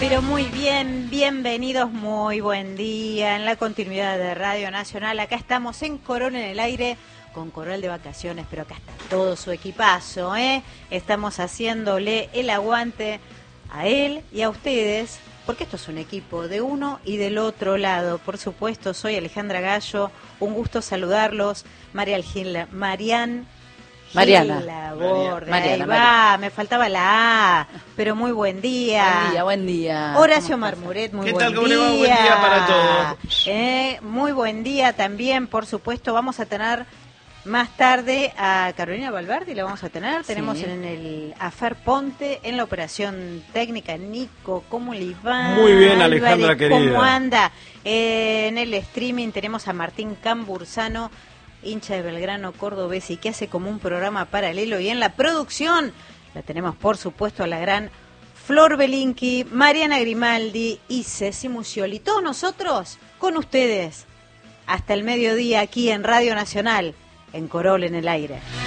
Pero muy bien, bienvenidos, muy buen día en la continuidad de Radio Nacional. Acá estamos en Corol en el aire, con Corol de vacaciones, pero acá está todo su equipazo, ¿eh? Estamos haciéndole el aguante a él y a ustedes, porque esto es un equipo de uno y del otro lado. Por supuesto, soy Alejandra Gallo, un gusto saludarlos. Mariana Borda, ahí va, me faltaba la A, pero muy buen día. Buen día. Horacio Marmuret, muy buen día. ¿Qué tal? ¿Cómo le va? Buen día para todos. Muy buen día también, por supuesto. Vamos a tener más tarde a Carolina Valverde, la vamos a tener. Sí. Tenemos en el Afer Ponte, en la operación técnica, Nico, ¿cómo le va? Muy bien, Alejandra, Álvarez, querida. ¿cómo anda? En el streaming tenemos a Martín Cambursano, hincha de Belgrano cordobés y que hace como un programa paralelo, y en la producción la tenemos por supuesto a la gran Flor Belinqui, Mariana Grimaldi y Ceci Musioli. Todos nosotros con ustedes hasta el mediodía aquí en Radio Nacional, en Corol en el aire.